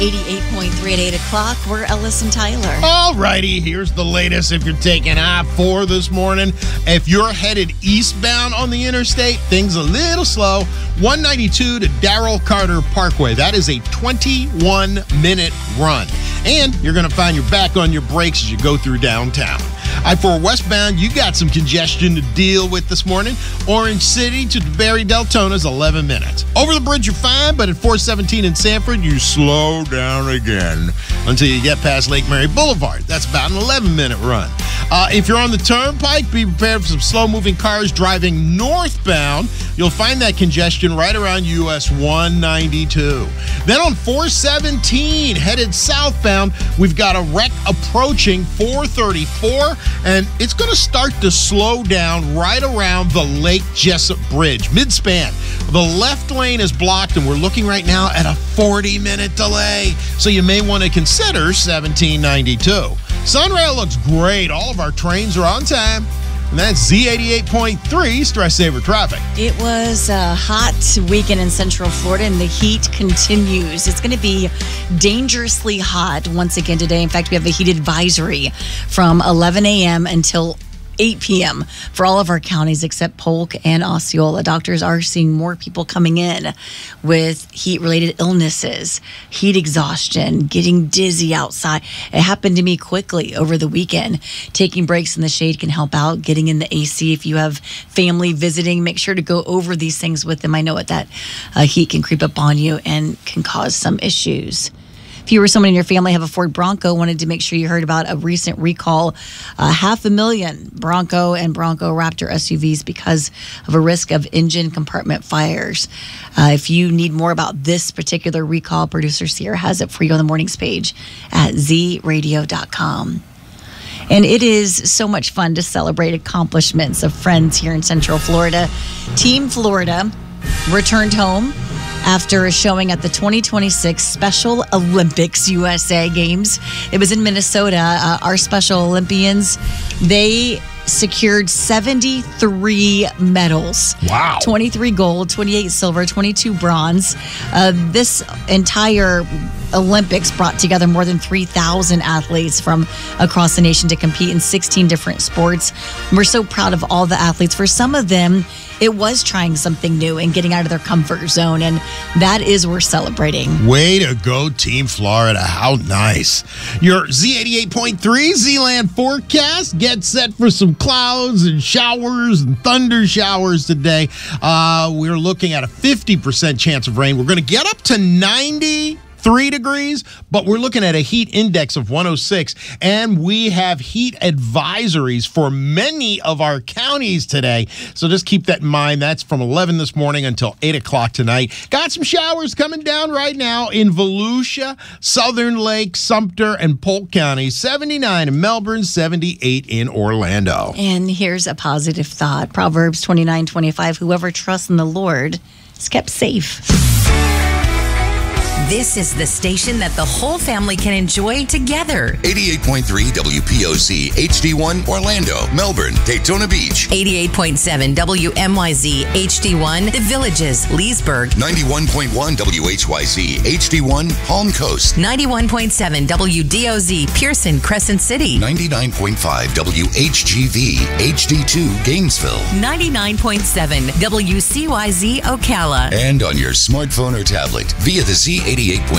88.3 at 8 o'clock. We're Ellis and Tyler. All righty, here's the latest if you're taking I-4 this morning. If you're headed eastbound on the interstate, things a little slow. 192 to Darrell Carter Parkway. That is a 21-minute run. And you're going to find you're back on your brakes as you go through downtown. I-4 westbound, you got some congestion to deal with this morning. Orange City to Barry Deltona is 11 minutes. Over the bridge, you're fine, but at 417 in Sanford, you slow down again until you get past Lake Mary Boulevard. That's about an 11-minute run. If you're on the turnpike, be prepared for some slow-moving cars driving northbound. You'll find that congestion right around US 192. Then on 417, headed southbound, we've got a wreck approaching 434, and it's going to start to slow down right around the Lake Jessup Bridge, mid-span. The left lane is blocked, and we're looking right now at a 40-minute delay, so you may want to consider 1792. Sunrail looks great. All of our trains are on time. And that's Z88.3 Stress Saver Traffic. It was a hot weekend in Central Florida, and the heat continues. It's going to be dangerously hot once again today. In fact, we have a heat advisory from 11 a.m. until 8 p.m. for all of our counties except Polk and Osceola. Doctors are seeing more people coming in with heat-related illnesses, heat exhaustion, getting dizzy outside. It happened to me quickly over the weekend. Taking breaks in the shade can help out. Getting in the AC if you have family visiting, make sure to go over these things with them. I know what that heat can creep up on you and can cause some issues. If you or someone in your family have a Ford Bronco, wanted to make sure you heard about a recent recall. 500,000 Bronco and Bronco Raptor SUVs because of a risk of engine compartment fires. If you need more about this particular recall, producer Sierra has it for you on the mornings page at zradio.com. And it is so much fun to celebrate accomplishments of friends here in Central Florida. Team Florida returned home after showing at the 2026 Special Olympics USA Games. It was in Minnesota. Our Special Olympians, they secured 73 medals. Wow. 23 gold, 28 silver, 22 bronze. This entire Olympics brought together more than 3,000 athletes from across the nation to compete in 16 different sports. We're so proud of all the athletes. For some of them, it was trying something new and getting out of their comfort zone, and that is we're celebrating. Way to go, Team Florida. How nice. Your Z88.3 Z-Land forecast. Get set for some clouds and showers and thunder showers today. We're looking at a 50% chance of rain. We're going to get up to 93 degrees, but we're looking at a heat index of 106, and we have heat advisories for many of our counties today. So just keep that in mind. That's from 11 this morning until 8 o'clock tonight. Got some showers coming down right now in Volusia, Southern Lake, Sumter, and Polk counties. 79 in Melbourne, 78 in Orlando. And here's a positive thought. Proverbs 29:25, whoever trusts in the Lord is kept safe. This is the station that the whole family can enjoy together. 88.3 WPOC HD1 Orlando, Melbourne, Daytona Beach. 88.7 WMYZ HD1 The Villages, Leesburg. 91.1 WHYC HD1 Palm Coast. 91.7 WDOZ Pearson, Crescent City. 99.5 WHGV HD2 Gainesville. 99.7 WCYZ Ocala. And on your smartphone or tablet via the Z88.3